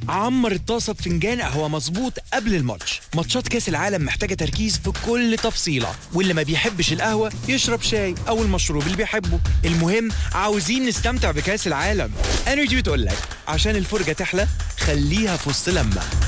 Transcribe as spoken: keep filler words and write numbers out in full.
عمر الطاسة بفنجان قهوة مظبوط قبل الماتش. ماتشات كاس العالم محتاجة تركيز في كل تفصيلة، واللي ما بيحبش القهوة يشرب شاي أو المشروب اللي بيحبه. المهم عاوزين نستمتع بكاس العالم. انرجي بتقولك عشان الفرجة تحلى خليها في وسط لمة.